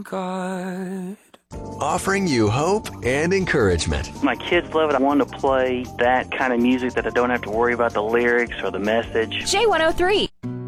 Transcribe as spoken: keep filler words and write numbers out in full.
God. Offering you hope and encouragement. My kids love it. I want to play that kind of music that I don't have to worry about the lyrics or the message. J one oh three.